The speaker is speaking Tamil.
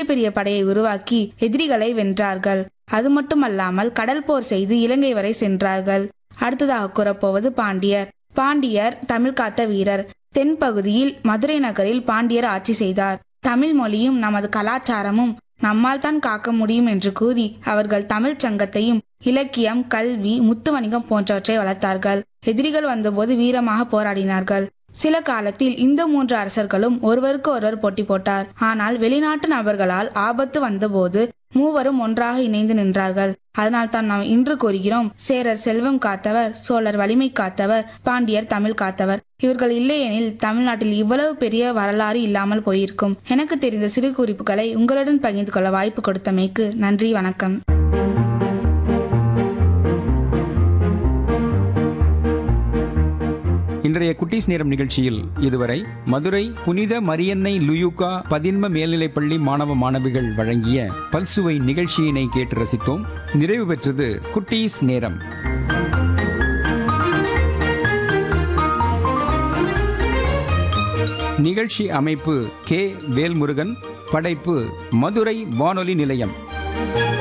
பெரிய படையை உருவாக்கி எதிரிகளை வென்றார்கள். அது மட்டுமல்லாமல் கடல் போர் செய்து இலங்கை வரை சென்றார்கள். அடுத்ததாக கூறப்போவது பாண்டியர். பாண்டியர் தமிழ் காத்த வீரர். தென்பகுதியில் மதுரை நகரில் பாண்டியர் ஆட்சி செய்தார். தமிழ் மொழியும் நமது கலாச்சாரமும் நம்மால் தான் காக்க முடியும் என்று கூறி அவர்கள் தமிழ் சங்கத்தையும் இலக்கியம், கல்வி, முத்து வணிகம் போன்றவற்றை வளர்த்தார்கள். எதிரிகள் வந்தபோது வீரமாக போராடினார்கள். சில காலத்தில் இந்த 3 அரசர்களும் ஒருவருக்கு ஒருவர் போட்டி போட்டார். ஆனால் வெளிநாட்டு நபர்களால் ஆபத்து வந்தபோது மூவரும் ஒன்றாக இணைந்து நின்றார்கள். அதனால் தான் நாம் இன்று கூறுகிறோம், சேரர் செல்வம் காத்தவர், சோழர் வலிமை காத்தவர், பாண்டியர் தமிழ் காத்தவர். இவர்கள் இல்லையெனில் தமிழ்நாட்டில் இவ்வளவு பெரிய வரலாறு இல்லாமல் போயிருக்கும். எனக்கு தெரிந்த சிறு குறிப்புகளை உங்களுடன் பகிர்ந்து கொள்ள வாய்ப்பு கொடுத்தமைக்கு நன்றி, வணக்கம். இன்றைய குட்டீஸ் நேரம் நிகழ்ச்சியில் இதுவரை மதுரை புனித மரியன்னை லுயூகா பதின்ம மேல்நிலைப்பள்ளி மாணவ மாணவிகள் வழங்கிய பல்சுவை நிகழ்ச்சியினை கேட்டு ரசித்தோம். நிறைவு பெற்றது குட்டீஸ் நேரம். நிகழ்ச்சி அமைப்பு கே. வேல்முருகன். படைப்பு மதுரை வானொலி நிலையம்.